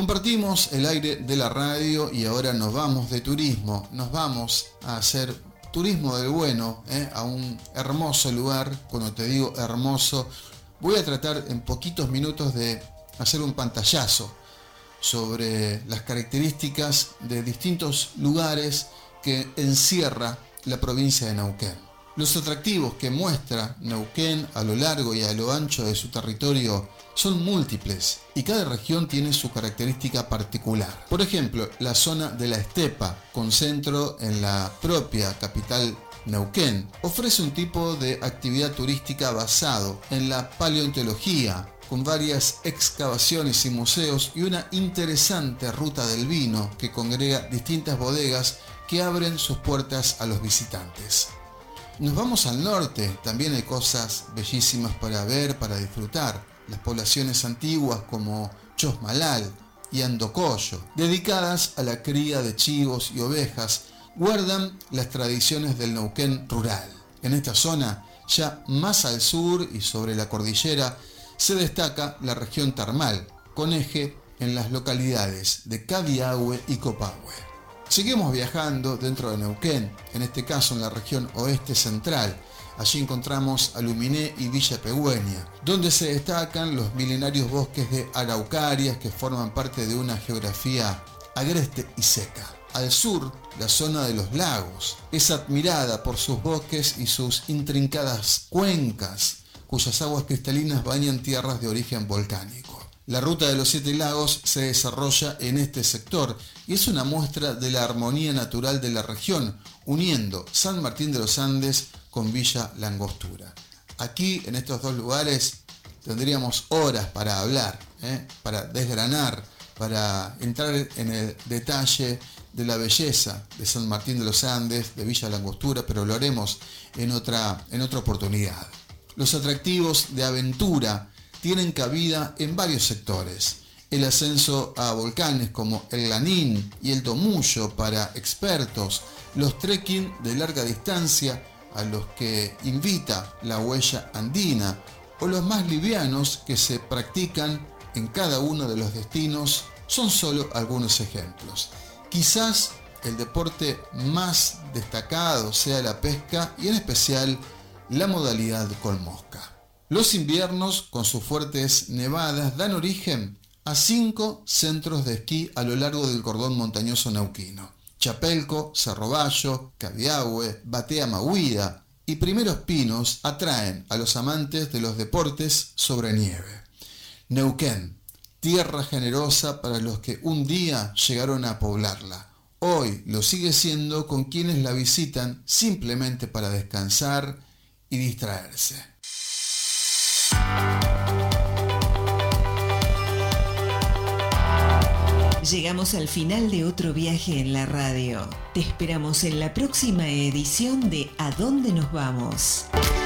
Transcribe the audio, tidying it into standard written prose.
Compartimos el aire de la radio y ahora nos vamos de turismo, nos vamos a hacer turismo del bueno, a un hermoso lugar. Cuando te digo hermoso, voy a tratar en poquitos minutos de hacer un pantallazo sobre las características de distintos lugares que encierra la provincia de Neuquén. Los atractivos que muestra Neuquén a lo largo y a lo ancho de su territorio son múltiples y cada región tiene su característica particular. Por ejemplo, la zona de la estepa, con centro en la propia capital Neuquén, ofrece un tipo de actividad turística basado en la paleontología, con varias excavaciones y museos y una interesante ruta del vino que congrega distintas bodegas que abren sus puertas a los visitantes. Nos vamos al norte, también hay cosas bellísimas para ver, para disfrutar. Las poblaciones antiguas como Chosmalal y Andocollo, dedicadas a la cría de chivos y ovejas, guardan las tradiciones del Neuquén rural. En esta zona, ya más al sur y sobre la cordillera, se destaca la región termal, con eje en las localidades de Cabiahue y Copahue. Seguimos viajando dentro de Neuquén, en este caso en la región oeste central. Allí encontramos a Luminé y Villa Pegüeña, donde se destacan los milenarios bosques de araucarias que forman parte de una geografía agreste y seca. Al sur, la zona de los lagos es admirada por sus bosques y sus intrincadas cuencas, cuyas aguas cristalinas bañan tierras de origen volcánico. La ruta de los 7 lagos se desarrolla en este sector y es una muestra de la armonía natural de la región, uniendo San Martín de los Andes con Villa La Angostura. Aquí, en estos dos lugares, tendríamos horas para hablar, para desgranar, para entrar en el detalle de la belleza de San Martín de los Andes, de Villa La Angostura, pero lo haremos en otra oportunidad. Los atractivos de aventura tienen cabida en varios sectores. El ascenso a volcanes como el Lanín y el Tomuyo para expertos, los trekking de larga distancia a los que invita la huella andina, o los más livianos que se practican en cada uno de los destinos, son solo algunos ejemplos. Quizás el deporte más destacado sea la pesca y en especial la modalidad con mosca. Los inviernos, con sus fuertes nevadas, dan origen a 5 centros de esquí a lo largo del cordón montañoso neuquino: Chapelco, Cerro Bayo, Cabiahue, Batea Mahuida y Primeros Pinos atraen a los amantes de los deportes sobre nieve. Neuquén, tierra generosa para los que un día llegaron a poblarla. Hoy lo sigue siendo con quienes la visitan simplemente para descansar y distraerse. Llegamos al final de otro viaje en la radio. Te esperamos en la próxima edición de ¿A dónde nos vamos?